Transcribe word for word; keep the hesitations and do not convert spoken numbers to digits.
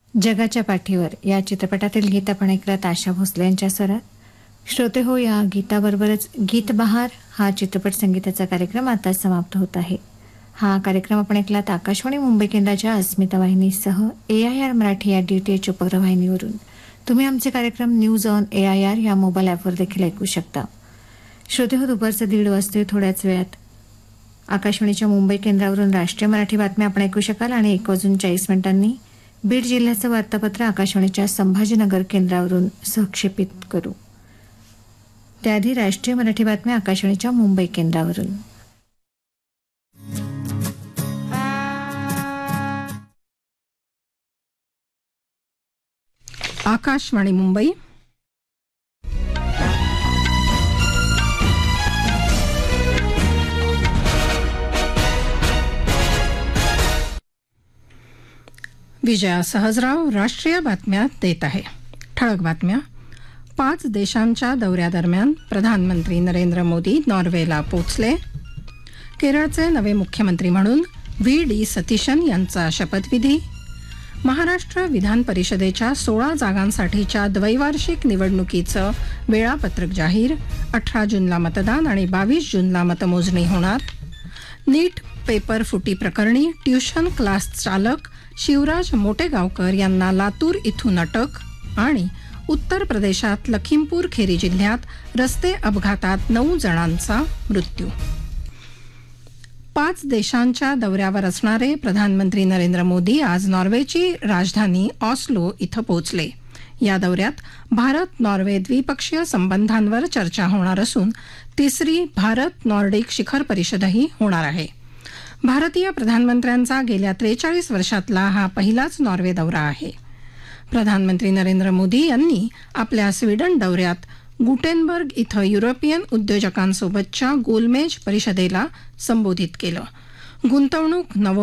जगाच्या पाठीवर या चित्रपटातील गीत आपण ऐकलं आशा भोसले यांच्या स्वरात. श्रोते हो, या गीताबरोबरच गीत बहार हा चित्रपट संगीताचा कार्यक्रम आता समाप्त होत आहे. हा कार्यक्रम आपण ऐकलात आकाशवाणी मुंबई केंद्राच्या अस्मिता वाहिनीसह ए आय आर मराठी या डी टी एच उपग्रह वाहिनीवरून. तुम्ही आमचे कार्यक्रम news on A I R या मोबाईल ॲपवर देखील ऐकू शकता. श्रोते हो, दुपारचं दीड वाजते. थोड्याच वेळात आकाशवाणीच्या मुंबई केंद्रावरून राष्ट्रीय मराठी बातम्या आपण ऐकू शकाल आणि एक वाजून चाळीस मिनिटांनी बीड जिल्ह्याचं वार्तापत्र आकाशवाणीच्या संभाजीनगर केंद्रावरून सहक्षेपित करू. त्याआधी राष्ट्रीय मराठी बातम्या आकाशवाणीच्या मुंबई केंद्रावरून. आकाशवाणी मुंबई. विजया सहजराव राष्ट्रीय बातम्या देत आहे. ठळक बातम्या. पाच देशांच्या दौऱ्यादरम्यान प्रधानमंत्री नरेंद्र मोदी नॉर्वेला पोचले. केरळचे नवे मुख्यमंत्री म्हणून व्ही डी सतीशन यांचा शपथविधी. महाराष्ट्र विधान परिषदेच्या सोळा जागांसाठीच्या द्वैवार्षिक निवडणुकीचं वेळापत्रक जाहीर. अठरा जूनला मतदान आणि बावीस जूनला मतमोजणी होणार. नीट पेपर फुटी प्रकरणी ट्युशन क्लास चालक शिवराज मोटेगावकर यांना लातूर इथून अटक. आणि उत्तर प्रदेशात लखीमपूर खेरी जिल्ह्यात रस्ते अपघातात नऊ जणांचा मृत्यू. पाच देशांच्या दौऱ्यावर असणारे प्रधानमंत्री नरेंद्र मोदी आज नॉर्वेची राजधानी ऑस्लो इथं पोहोचले. या दौऱ्यात भारत नॉर्वे द्विपक्षीय संबंधांवर चर्चा होणार असून तिसरी भारत नॉर्डिक शिखर परिषदही होणार आहे. भारतीय प्रधानमंत्र्यांचा गेल्या त्रेचाळीस वर्षातला हा पहिलाच नॉर्वे दौरा आहे. प्रधानमंत्री नरेंद्र मोदी यांनी आपल्या स्वीडन दौऱ्यात गुटेनबर्ग इथं युरोपियन उद्योजकांसोबतच्या गोलमेज परिषदेला संबोधित केलं. गुंतवणूक, नवो